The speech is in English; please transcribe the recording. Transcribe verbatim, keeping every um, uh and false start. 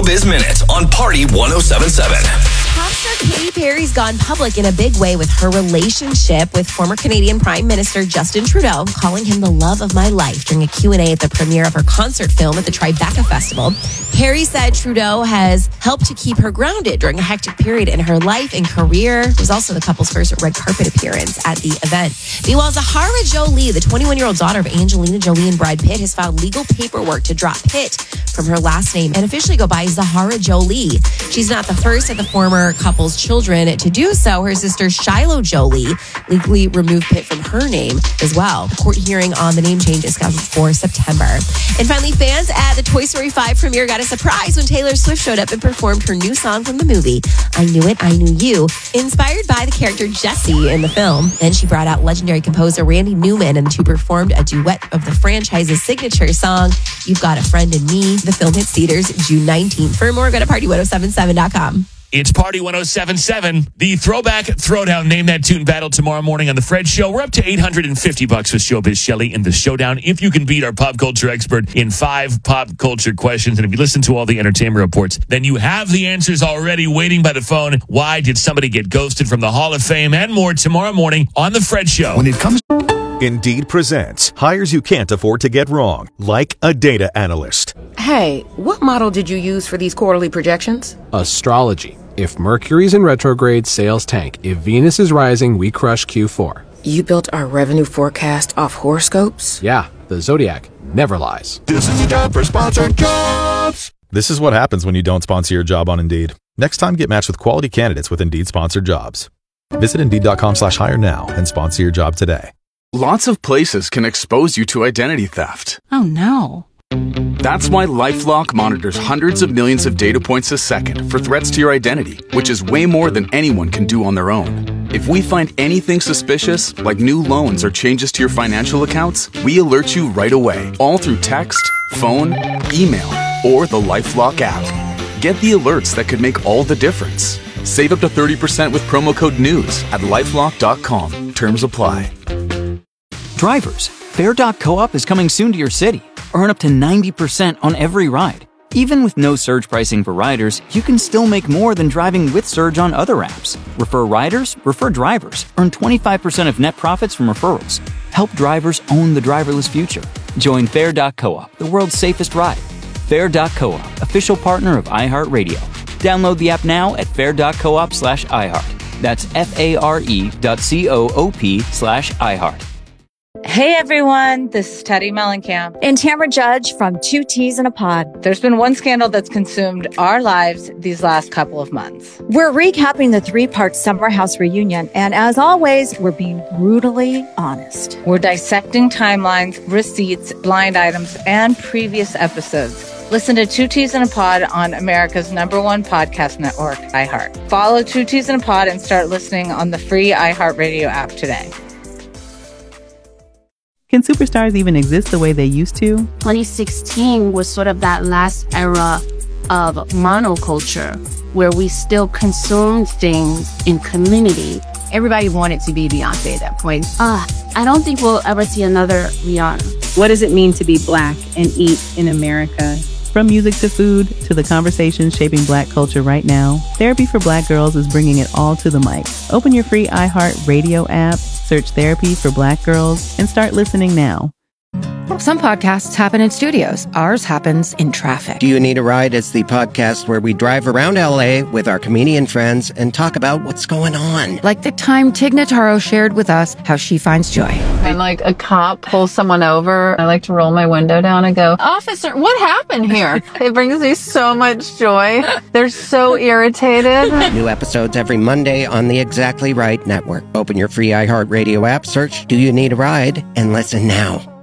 Showbiz Minute on Party one oh seven point seven. Pop star Katy Perry's gone public in a big way with her relationship with former Canadian Prime Minister Justin Trudeau, calling him the love of my life during a Q and A at the premiere of her concert film at the Tribeca Festival. Perry said Trudeau has helped to keep her grounded during a hectic period in her life and career. It was also the couple's first red carpet appearance at the event. Meanwhile, Zahara Jolie, the twenty-one-year-old daughter of Angelina Jolie and Brad Pitt, has filed legal paperwork to drop Pitt from her last name and officially go by Zahara Jolie. She's not the first of the former couple's children to do so. Her sister Shiloh Jolie legally removed Pitt from her name as well. The court hearing on the name change is scheduled for September. And finally, fans at the Toy Story five premiere got a surprise when Taylor Swift showed up and performed her new song from the movie, I Knew It, I Knew You, inspired by the character Jessie in the film. Then she brought out legendary composer Randy Newman, and the two performed a duet of the franchise's signature song, You've Got a Friend in Me. The film hits theaters June nineteenth. For more, go to party ten seventy-seven dot com. It's Party ten seventy-seven, the Throwback Throwdown Name That Tune battle tomorrow morning on The Fred Show. We're up to eight hundred fifty bucks with Showbiz Shelley in the showdown. If you can beat our pop culture expert in five pop culture questions, and if you listen to all the entertainment reports, then you have the answers already waiting by the phone. Why did somebody get ghosted from the Hall of Fame and more tomorrow morning on The Fred Show. When it comes Indeed presents hires you can't afford to get wrong, like a data analyst. Hey, what model did you use for these quarterly projections? Astrology. If Mercury's in retrograde, sales tank. If Venus is rising, we crush Q four. You built our revenue forecast off horoscopes? Yeah, the Zodiac never lies. This is the job for sponsored jobs. This is what happens when you don't sponsor your job on Indeed. Next time, get matched with quality candidates with Indeed sponsored jobs. Visit Indeed.com slash hire now and sponsor your job today. Lots of places can expose you to identity theft. Oh, no. That's why LifeLock monitors hundreds of millions of data points a second for threats to your identity, which is way more than anyone can do on their own. If we find anything suspicious, like new loans or changes to your financial accounts, we alert you right away, all through text, phone, email, or the LifeLock app. Get the alerts that could make all the difference. Save up to thirty percent with promo code NEWS at lifelock dot com. Terms apply. Drivers, Fare dot co-op is coming soon to your city. Earn up to ninety percent on every ride. Even with no surge pricing for riders, you can still make more than driving with Surge on other apps. Refer riders, refer drivers. Earn twenty-five percent of net profits from referrals. Help drivers own the driverless future. Join Fare dot co-op, the world's safest ride. Fare dot co-op, official partner of iHeartRadio. Download the app now at fare dot coop slash iHeart. That's F-A-R-E dot C-O-O-P slash iHeart. Hey everyone, this is Teddy Mellencamp and Tamara Judge from Two Teas in a Pod. There's been one scandal that's consumed our lives these last couple of months. We're recapping the three-part Summer House reunion, and as always, we're being brutally honest. We're dissecting timelines, receipts, blind items, and previous episodes. Listen to Two Teas in a Pod on America's number one podcast network, iHeart. Follow Two Teas in a Pod and start listening on the free iHeartRadio app today. Can superstars even exist the way they used to? twenty sixteen was sort of that last era of monoculture where we still consumed things in community. Everybody wanted to be Beyonce at that point. Uh, I don't think we'll ever see another Rihanna. What does it mean to be Black and eat in America? From music to food to the conversations shaping Black culture right now, Therapy for Black Girls is bringing it all to the mic. Open your free iHeartRadio app, search Therapy for Black Girls, and start listening now. Some podcasts happen in studios. Ours happens in traffic. Do You Need a Ride? It's the podcast where we drive around L A with our comedian friends and talk about what's going on. Like the time Tig Notaro shared with us how she finds joy. When like a cop pulls someone over, I like to roll my window down and go, "Officer, what happened here?" It brings me so much joy. They're so irritated. New episodes every Monday on the Exactly Right Network. Open your free iHeartRadio app, search Do You Need a Ride, and listen now.